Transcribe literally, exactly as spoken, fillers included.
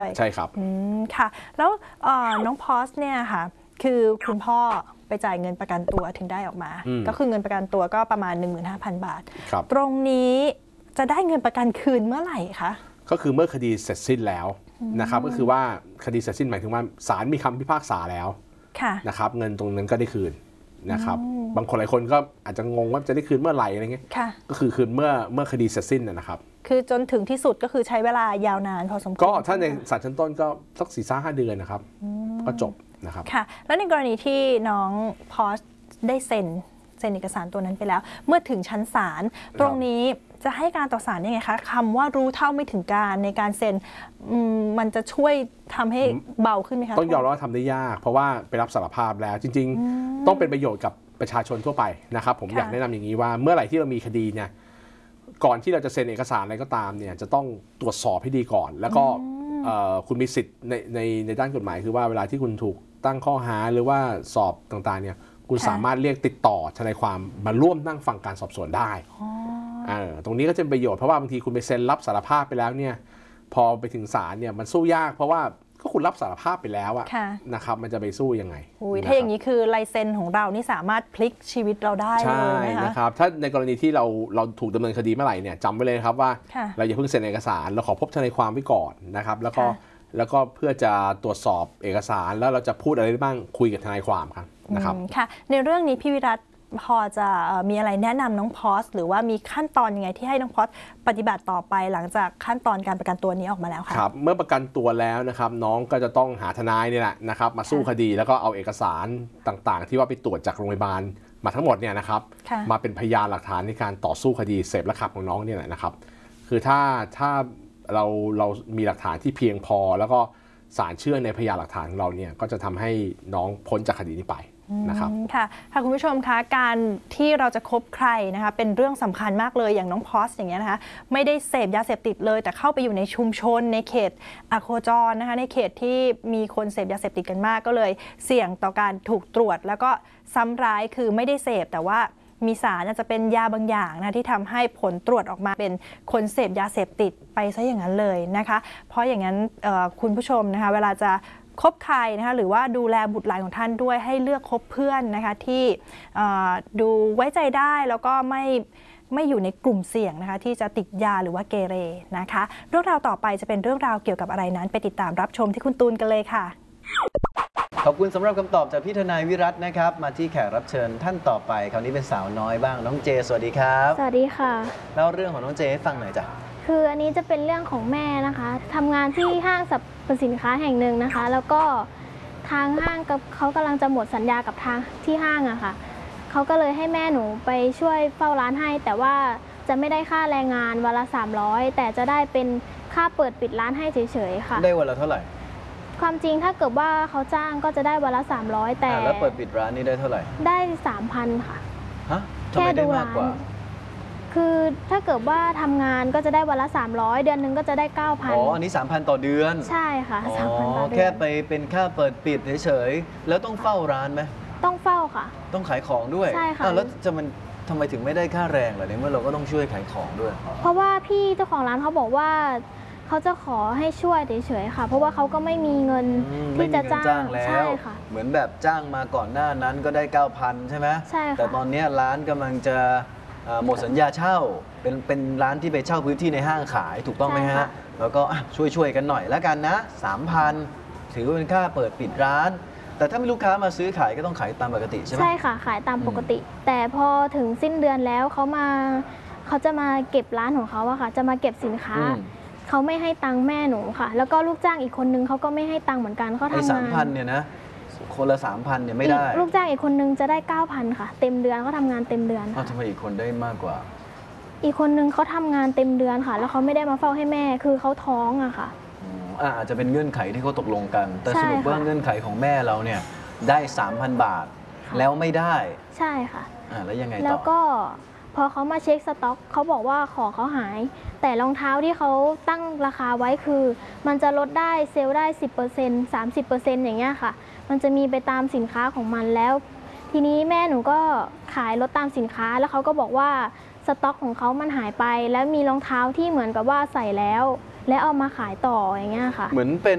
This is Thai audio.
ใช่ครับอืมค่ะแล้วน้องพอสเนี่ยค่ะคือคุณพ่อไปจ่ายเงินประกันตัวถึงได้ออกมาก็คือเงินประกันตัวก็ประมาณ หนึ่งหมื่นห้าพัน บาทตรงนี้จะได้เงินประกันคืนเมื่อไหร่คะก็คือเมื่อคดีเสร็จสิ้นแล้วนะครับก็คือว่าคดีเสร็จสิ้นหมายถึงว่าศาลมีคำพิพากษาแล้วนะครับเงินตรงนั้นก็ได้คืนนะครับบางคนหลายคนก็อาจจะงงว่าจะได้คืนเมื่อไหร่อะไรเงี้ยก็คือคืนเมื่อเมื่อคดีเสร็จสิ้นนะครับคือจนถึงที่สุดก็คือใช้เวลายาวนานพอสมควรก็ถ้าในศาลชั้นต้นก็สักสี่ห้าเดือนนะครับก็จบนะครับค่ะแล้วในกรณีที่น้องพอสได้เซ็นเซ็นเอกสารตัวนั้นไปแล้วเมื่อถึงชั้นศาลตรงนี้จะให้การต่อศาลยังไงคะคำว่ารู้เท่าไม่ถึงการในการเซ็นมันจะช่วยทำให้เบาขึ้นไหมคะต้องยอมรับว่าทำได้ยากเพราะว่าไปรับสารภาพแล้วจริงๆต้องเป็นประโยชน์กับประชาชนทั่วไปนะครับผมอยากแนะนำอย่างนี้ว่าเมื่อไหร่ที่เรามีคดีเนี่ยก่อนที่เราจะเซ็นเอกสารอะไรก็ตามเนี่ยจะต้องตรวจสอบให้ดีก่อนแล้วก็คุณมีสิทธิ์ในในในด้านกฎหมายคือว่าเวลาที่คุณถูกตั้งข้อหาหรือว่าสอบต่างๆเนี่ยคุณสามารถเรียกติดต่อทนายความมาร่วมนั่งฟังการสอบสวนได้ตรงนี้ก็จะเป็นประโยชน์เพราะว่าบางทีคุณไปเซ็นรับสารภาพไปแล้วเนี่ยพอไปถึงศาลเนี่ยมันสู้ยากเพราะว่าก็คุณรับสารภาพไปแล้วอะนะครับมันจะไปสู้ยังไงถ้าอย่างนี้คือลายเซ็นของเรานี่สามารถพลิกชีวิตเราได้เลยนะคะนะครับถ้าในกรณีที่เราเราถูกดำเนินคดีเมื่อไหร่เนี่ยจำไว้เลยครับว่าเราอย่าเพิ่งเซ็นเอกสารเราขอพบทนายความไว้ก่อนนะครับแล้วก็แล้วก็เพื่อจะตรวจสอบเอกสารแล้วเราจะพูดอะไรได้บ้างคุยกับทนายความครับนะครับค่ะในเรื่องนี้พี่วิรัตพอจะมีอะไรแนะนำน้องพอสหรือว่ามีขั้นตอนยังไงที่ให้น้องพอสปฏิบัติต่อไปหลังจากขั้นตอนการประกันตัวนี้ออกมาแล้วคะครับเมื่อประกันตัวแล้วนะครับน้องก็จะต้องหาทนายนี่แหละนะครับมาสู้คดีแล้วก็เอาเอกสารต่างๆที่ว่าไปตรวจจากโรงพยาบาลมาทั้งหมดเนี่ยนะครับมาเป็นพยานหลักฐานในการต่อสู้คดีเสพและขับของน้องเนี่ยแหละนะครับคือถ้าถ้าเราเรามีหลักฐานที่เพียงพอแล้วก็ศาลเชื่อในพยานหลักฐานของเราเนี่ยก็จะทำให้น้องพ้นจากคดีนี้ไปนะครับค่ะค่ะคุณผู้ชมคะการที่เราจะคบใครนะคะเป็นเรื่องสำคัญมากเลยอย่างน้องพอสอย่างเงี้ยนะคะไม่ได้เสพยาเสพติดเลยแต่เข้าไปอยู่ในชุมชนในเขตอโคจรนะคะในเขตที่มีคนเสพยาเสพติดกันมากก็เลยเสี่ยงต่อการถูกตรวจแล้วก็ซ้ำร้ายคือไม่ได้เสพแต่ว่ามีสารอาจจะเป็นยาบางอย่างนะที่ทำให้ผลตรวจออกมาเป็นคนเสพยาเสพติดไปซะอย่างนั้นเลยนะคะเพราะอย่างนั้นคุณผู้ชมนะคะเวลาจะคบใครนะคะหรือว่าดูแลบุตรหลานของท่านด้วยให้เลือกคบเพื่อนนะคะที่ดูไว้ใจได้แล้วก็ไม่ไม่อยู่ในกลุ่มเสี่ยงนะคะที่จะติดยาหรือว่าเกเรนะคะเรื่องราวต่อไปจะเป็นเรื่องราวเกี่ยวกับอะไรนั้นไปติดตามรับชมที่คุณตูนกันเลยค่ะขอบคุณสำหรับคำตอบจากพี่ทนายวิรัตนะครับมาที่แขกรับเชิญท่านต่อไปคราวนี้เป็นสาวน้อยบ้างน้องเจสวัสดีครับสวัสดีค่ะเล่าเรื่องของน้องเจให้ฟังหน่อยจ้ะคืออันนี้จะเป็นเรื่องของแม่นะคะทำงานที่ห้างสรรพสินค้าแห่งหนึ่งนะคะแล้วก็ทางห้างเขากำลังจะหมดสัญญากับทางที่ห้างอะค่ะเขาก็เลยให้แม่หนูไปช่วยเฝ้าร้านให้แต่ว่าจะไม่ได้ค่าแรงงานวันละสามร้อยแต่จะได้เป็นค่าเปิดปิดร้านให้เฉยๆค่ะได้วันละเท่าไหร่ความจริงถ้าเกิดว่าเขาจ้างก็จะได้วันละสามร้อยแต่แล้วเปิดปิดร้านนี่ได้เท่าไหร่ได้ สามพัน ค่ะฮะทำไมได้มากกว่าคือถ้าเกิดว่าทำงานก็จะได้วันละสามร้อยเดือนหนึ่งก็จะได้ เก้าพันอ๋ออันนี้ สามพัน ต่อเดือนใช่ค่ะสามพัน ต่อเดือนแค่ไปเป็นค่าเปิดปิดเฉยๆแล้วต้องเฝ้าร้านไหมต้องเฝ้าค่ะต้องขายของด้วยใช่ค่ะแล้วจะมันทำไมถึงไม่ได้ค่าแรงล่ะเนี่ยเมื่อเราก็ต้องช่วยขายของด้วยเพราะว่าพี่เจ้าของร้านเขาบอกว่าเขาจะขอให้ช่วยเฉยๆค่ะเพราะว่าเขาก็ไม่มีเงินที่จะจ้างใช่ค่ะเหมือนแบบจ้างมาก่อนหน้านั้นก็ได้ เก้าพัน ใช่ไหมใช่ค่ะแต่ตอนนี้ร้านกำลังจะหมดสัญญาเช่าเป็นเป็นร้านที่ไปเช่าพื้นที่ในห้างขายถูกต้องไหมฮะแล้วก็ช่วยช่วยกันหน่อยแล้วกันนะ สามพัน ถือว่าเป็นค่าเปิดปิดร้านแต่ถ้ามีลูกค้ามาซื้อขายก็ต้องขายตามปกติใช่ไหมใช่ค่ะขายตามปกติแต่พอถึงสิ้นเดือนแล้วเขามาเขาจะมาเก็บร้านของเขาอะค่ะจะมาเก็บสินค้าเขาไม่ให้ตังค์แม่หนูค่ะแล้วก็ลูกจ้างอีกคนนึงเขาก็ไม่ให้ตังค์เหมือนกันเขาทำงานสามพันเนี่ยนะคนละสามพันเนี่ยไม่ได้ลูกจ้างอีกคนนึงจะได้ เก้าพัน ค่ะเต็มเดือนเขาทำงานเต็มเดือนอ้าวทำไมอีกคนได้มากกว่าอีกคนนึงเขาทำงานเต็มเดือนค่ะแล้วเขาไม่ได้มาเฝ้าให้แม่คือเขาท้องอะค่ะอาจจะเป็นเงื่อนไขที่เขาตกลงกันแต่สรุปว่าเงื่อนไขของแม่เราเนี่ยได้ สามพัน บาทแล้วไม่ได้ใช่ค่ะอ่าแล้วยังไงต่อแล้วก็พอเขามาเช็คสต็อกเขาบอกว่าของเขาหายแต่รองเท้าที่เขาตั้งราคาไว้คือมันจะลดได้เซลล์ได้ สิบเปอร์เซ็นต์ สามสิบเปอร์เซ็นต์ อย่างเงี้ยค่ะมันจะมีไปตามสินค้าของมันแล้วทีนี้แม่หนูก็ขายลดตามสินค้าแล้วเขาก็บอกว่าสต็อกของเขามันหายไปแล้วมีรองเท้าที่เหมือนกับว่าใส่แล้วและเอามาขายต่ออย่างเงี้ยค่ะเหมือนเป็น